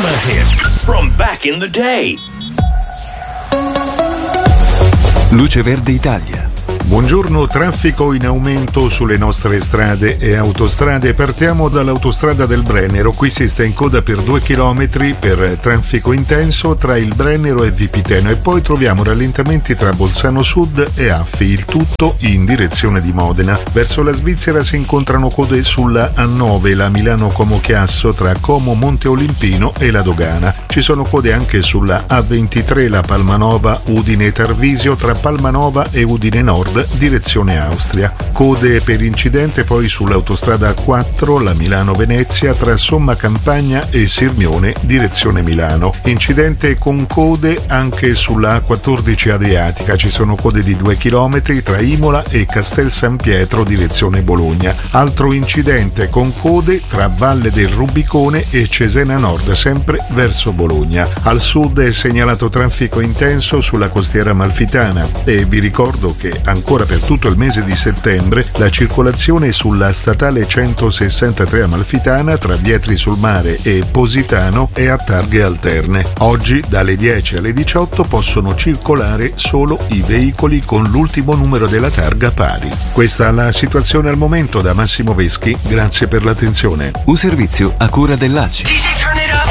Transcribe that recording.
Summer hits from back in the day. Luce Verde Italia. Buongiorno, traffico in aumento sulle nostre strade e autostrade. Partiamo dall'autostrada del Brennero. Qui si sta in coda per 2 chilometri per traffico intenso tra il Brennero e Vipiteno e poi troviamo rallentamenti tra Bolzano Sud e Affi, il tutto in direzione di Modena. Verso la Svizzera si incontrano code sulla A9, la Milano-Como Chiasso tra Como Monte Olimpino e la Dogana. Ci sono code anche sulla A23, la Palmanova Udine Tarvisio tra Palmanova e Udine Nord direzione Austria. Code per incidente poi sull'autostrada A4, la Milano-Venezia tra Somma Campagna e Sirmione direzione Milano. Incidente con code anche sulla A14 Adriatica, ci sono code di 2 km tra Imola e Castel San Pietro direzione Bologna. Altro incidente con code tra Valle del Rubicone e Cesena Nord sempre verso Bologna. Al sud è segnalato traffico intenso sulla costiera amalfitana e vi ricordo che ancora per tutto il mese di settembre la circolazione sulla statale 163 amalfitana tra Vietri sul Mare e Positano è a targhe alterne. Oggi dalle 10 alle 18 possono circolare solo i veicoli con l'ultimo numero della targa pari. Questa è la situazione al momento. Da Massimo Veschi, grazie per l'attenzione. Un servizio a cura dell'ACI.